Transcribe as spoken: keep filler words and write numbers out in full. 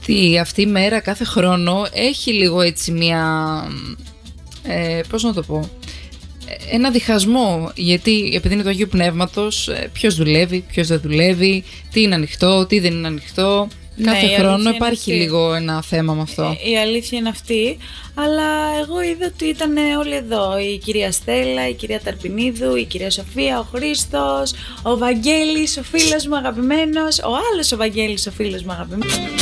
ότι αυτή η μέρα κάθε χρόνο έχει λίγο έτσι μια, ε, πώς να το πω, ένα διχασμό, γιατί επειδή είναι το Αγίου Πνεύματος, ποιος δουλεύει, ποιος δεν δουλεύει, τι είναι ανοιχτό, τι δεν είναι ανοιχτό. Κάθε ναι, χρόνο υπάρχει λίγο ένα θέμα με αυτό. Η αλήθεια είναι αυτή, αλλά εγώ είδα ότι ήταν όλοι εδώ. Η κυρία Στέλλα, η κυρία Ταρπινίδου, η κυρία Σοφία, ο Χρήστος, ο Βαγγέλης, ο φίλος μου αγαπημένος, ο άλλος ο Βαγγέλης, ο φίλος μου αγαπημένος.